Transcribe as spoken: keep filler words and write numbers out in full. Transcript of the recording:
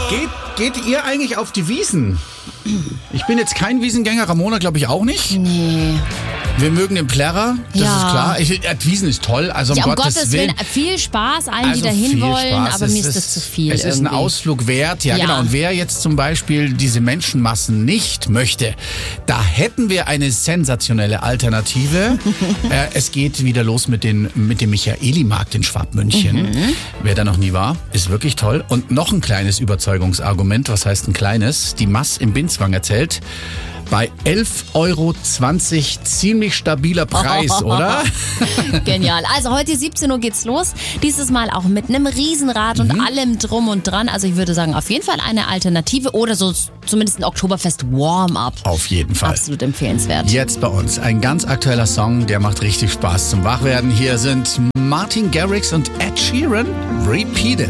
Geht, geht ihr eigentlich auf die Wiesn? Ich bin jetzt kein Wiesengänger, Ramona glaube ich auch nicht. Nee. Wir mögen den Plärrer, das Ja. ist klar. Ich, äh, Wiesn ist toll, also um Ja, um Gottes, Gottes Willen. Willen, viel Spaß allen, Also die da viel hin wollen, Spaß. aber Es mir ist das zu viel Es ist ein irgendwie. Ausflug wert, ja, Ja. genau. Und wer jetzt zum Beispiel diese Menschenmassen nicht möchte, da hätten wir eine sensationelle Alternative. äh, es geht wieder los mit, den, mit dem Michaeli-Markt in Schwabmünchen. Mhm. Wer da noch nie war, ist wirklich toll. Und noch ein kleines Überzeugungsargument, was heißt ein kleines? Die Mass im Binswang erzählt, bei elf Euro zwanzig ziemlich stabiler Preis, oder? Genial. Also heute siebzehn Uhr geht's los. Dieses Mal auch mit einem Riesenrad und allem drum und dran. Also ich würde sagen, auf jeden Fall eine Alternative oder so zumindest ein Oktoberfest Warm-up. Auf jeden Fall. Absolut empfehlenswert. Jetzt bei uns ein ganz aktueller Song, der macht richtig Spaß zum Wachwerden. Hier sind Martin Garrix und Ed Sheeran, Repeat It.